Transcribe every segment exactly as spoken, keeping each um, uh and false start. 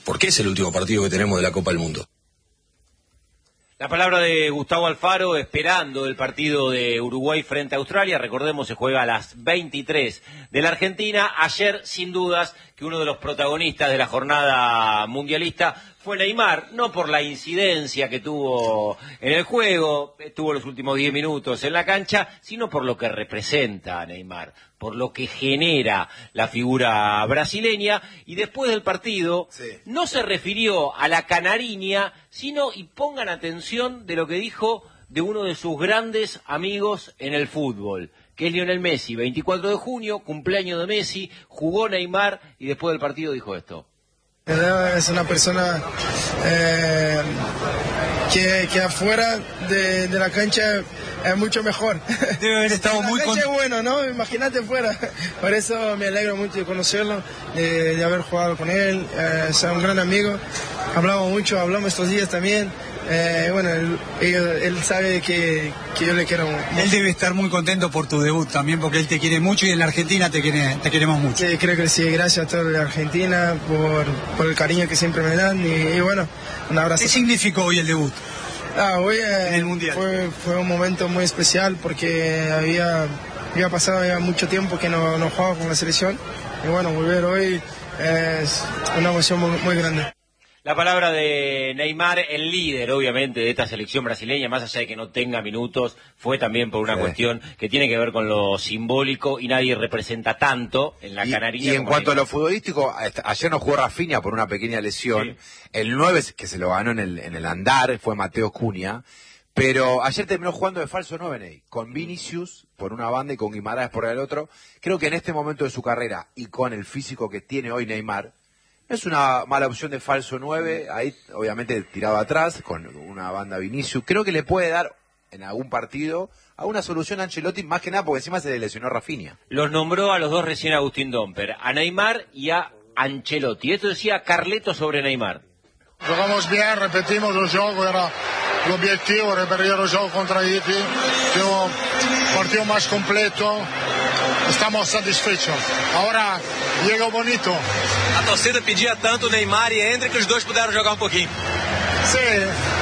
porque es el último partido que tenemos de la Copa del Mundo. La palabra de Gustavo Alfaro esperando el partido de Uruguay frente a Australia. Recordemos, se juega a las veintitrés de la Argentina. Ayer, sin dudas, que uno de los protagonistas de la jornada mundialista fue Neymar, no por la incidencia que tuvo en el juego, estuvo los últimos diez minutos en la cancha, sino por lo que representa a Neymar, por lo que genera la figura brasileña. Y después del partido, sí, no se refirió a la canariña, sino, y pongan atención de lo que dijo de uno de sus grandes amigos en el fútbol, que es Lionel Messi. veinticuatro de junio, cumpleaños de Messi, jugó Neymar y después del partido dijo esto. Es una persona eh, que, que afuera de, de la cancha es mucho mejor. Debe haber estado muy contento. La cancha es bueno, ¿no? Imagínate fuera. Por eso me alegro mucho de conocerlo, de, de haber jugado con él. Eh, es un gran amigo. Hablamos mucho, hablamos estos días también. Eh, bueno, él, él, él sabe que, que yo le quiero mucho. Él debe estar muy contento por tu debut también, porque él te quiere mucho y en la Argentina te, quiere, te queremos mucho. Sí, creo que sí. Gracias a toda la Argentina por, por el cariño que siempre me dan y, y bueno, un abrazo. ¿Qué significó hoy el debut? Ah, hoy eh, en el Mundial. Fue, fue un momento muy especial porque había, había pasado ya mucho tiempo que no, no jugaba con la selección y bueno, volver hoy es una emoción muy, muy grande. La palabra de Neymar, el líder, obviamente, de esta selección brasileña, más allá de que no tenga minutos, fue también por una sí. cuestión que tiene que ver con lo simbólico y nadie representa tanto en la y, canariña. Y en cuanto Neymar. A lo futbolístico, ayer no jugó Rafinha por una pequeña lesión. Sí. El nueve que se lo ganó en el, en el andar fue Mateo Cunha. Pero ayer terminó jugando de falso nueve, Ney, con Vinicius por una banda y con Guimaraes por el otro. Creo que en este momento de su carrera y con el físico que tiene hoy Neymar, es una mala opción de falso nueve, ahí obviamente tirado atrás, con una banda Vinicius. Creo que le puede dar en algún partido a una solución a Ancelotti, más que nada porque encima se le lesionó Rafinha. Los nombró a los dos recién Agustín Domper, a Neymar y a Ancelotti. Esto decía Carleto sobre Neymar. Jugamos bien, repetimos el juego, era el objetivo, repetir el juego contra Haití, un partido más completo, estamos satisfechos. Ahora llega o bonito. A torcida pedia tanto Neymar e Endrick que os dois puderam jogar um pouquinho. Sí,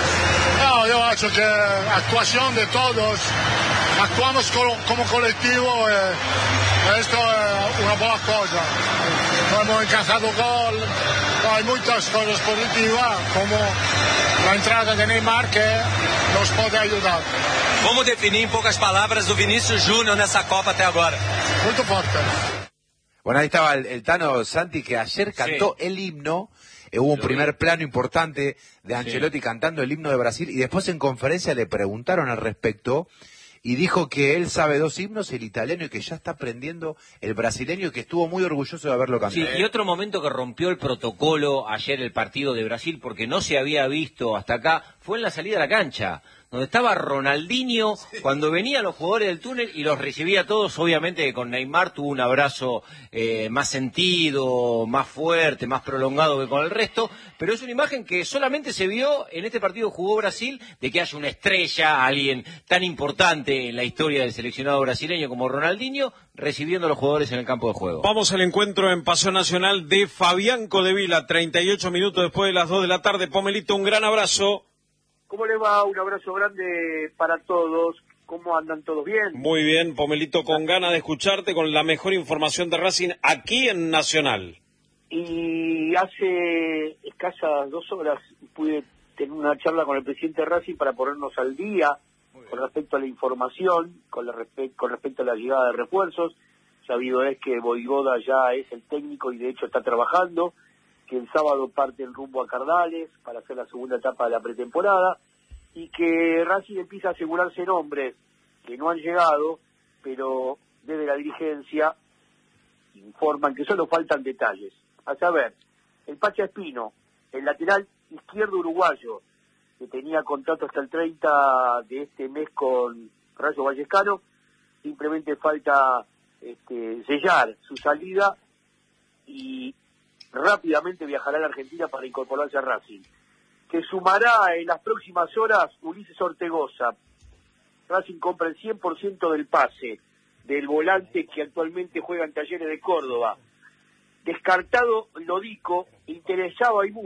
no, yo acho que actuación de todos, actuamos como, como colectivo, eh, esto es una buena cosa. No hemos encajado gol, hay muchas cosas positivas, como la entrada de Neymar que nos puede ayudar. Como definir em poucas palavras o Vinícius Júnior nessa Copa até agora? Muy fuerte. Bueno, ahí estaba el, el Tano Santi, que ayer cantó sí. el himno. Eh, hubo un Lo primer vi. plano importante de Ancelotti sí. cantando el himno de Brasil, y después en conferencia le preguntaron al respecto, y dijo que él sabe dos himnos, el italiano, y que ya está aprendiendo el brasileño, y que estuvo muy orgulloso de haberlo cantado. Sí, y otro momento que rompió el protocolo ayer el partido de Brasil, porque no se había visto hasta acá, fue en la salida a la cancha, donde estaba Ronaldinho, sí. cuando venían los jugadores del túnel y los recibía a todos. Obviamente que con Neymar tuvo un abrazo eh, más sentido, más fuerte, más prolongado que con el resto, pero es una imagen que solamente se vio en este partido que jugó Brasil, de que haya una estrella, alguien tan importante en la historia del seleccionado brasileño como Ronaldinho, recibiendo a los jugadores en el campo de juego. Vamos al encuentro en Paseo Nacional de Fabián Codevila, treinta y ocho minutos después de las dos de la tarde. Pomelito, un gran abrazo. ¿Cómo le va? Un abrazo grande para todos. ¿Cómo andan todos bien? Muy bien, Pomelito, con ganas de escucharte con la mejor información de Racing aquí en Nacional. Y hace escasas dos horas pude tener una charla con el presidente de Racing para ponernos al día con respecto a la información, con, la respe- con respecto a la llegada de refuerzos. Sabido es que Boivoda ya es el técnico y de hecho está trabajando, que el sábado parte el rumbo a Cardales para hacer la segunda etapa de la pretemporada, y que Racing empieza a asegurarse nombres que no han llegado, pero desde la dirigencia informan que solo faltan detalles. A saber, el Pacha Espino, el lateral izquierdo uruguayo, que tenía contrato hasta el treinta de este mes con Rayo Vallecano, simplemente falta este, sellar su salida y rápidamente viajará a la Argentina para incorporarse a Racing. Que sumará en las próximas horas Ulises Ortegoza. Racing compra el cien por ciento del pase del volante que actualmente juega en Talleres de Córdoba. Descartado Lodico, interesaba y